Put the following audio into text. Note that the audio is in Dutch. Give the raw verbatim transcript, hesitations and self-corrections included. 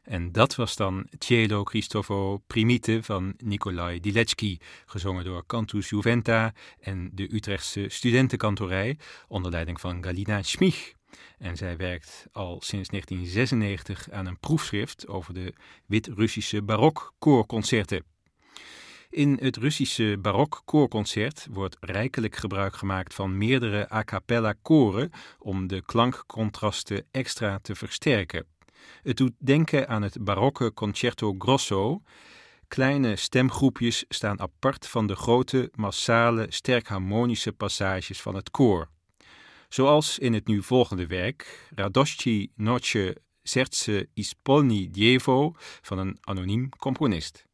En dat was dan Cielo Cristoforo Primite van Nikolai Dilecki, gezongen door Cantus Juventa en de Utrechtse studentenkantorij onder leiding van Galina Schmich. En zij werkt al sinds negentien zesennegentig aan een proefschrift over de Wit-Russische barok-koorconcerten. In het Russische barok-koorconcert wordt rijkelijk gebruik gemaakt van meerdere a cappella koren om de klankcontrasten extra te versterken. Het doet denken aan het barokke concerto grosso. Kleine stemgroepjes staan apart van de grote, massale, sterk harmonische passages van het koor. Zoals in het nu volgende werk, Radości Noche Serce Ispolni Dievo, van een anoniem componist.